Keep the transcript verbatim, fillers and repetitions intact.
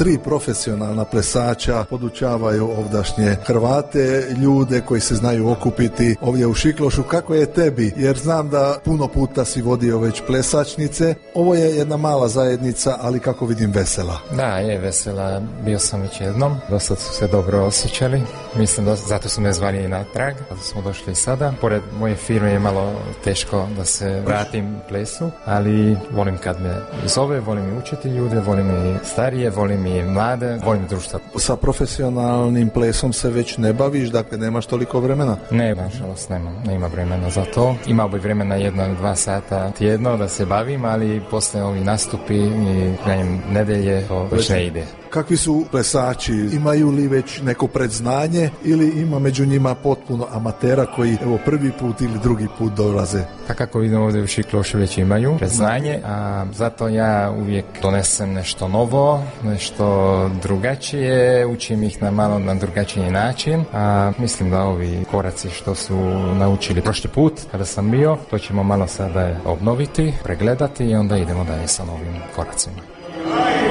tri profesionalna plesača podučavaju ovdašnje Hrvate, ljude koji se znaju okupiti ovdje u Šiklošu. Kako je tebi? Jer znam da puno puta si vodio već plesačnice. Ovo je jedna mala zajednica, ali kako vidim vesela. Da, je vesela. Bio sam već jednom. Dosta su se dobro osjećali. Mislim da zato su me zvali i natrag. Zato smo došli i sada. Pored moje firme je malo teško da se vratim plesu, ali volim kad me zove, volim i učiti ljude, volim i starije, volim i mlade, volim društva. Sa profesionalnim plesom se već ne baviš, dakle nemaš toliko vremena? Ne, nažalost nemam, nema vremena za to. Imao bi vremena jedno ili dva sata tjedno da se bavim, ali poslije ovi nastupi i krajem nedelje to već ne ide. Kakvi su plesači? Imaju li već neko predznanje ili ima među njima potpuno amatera koji evo prvi put ili drugi put dolaze? Pa kako vidim ovdje u Šiklošu već imaju predznanje, a zato ja uvijek donesem nešto novo, nešto drugačije, učim ih na malo na drugačiji način, a mislim da ovi koraci što su naučili prošli put kada sam bio, to ćemo malo sada obnoviti, pregledati i onda idemo dalje sa novim koracima.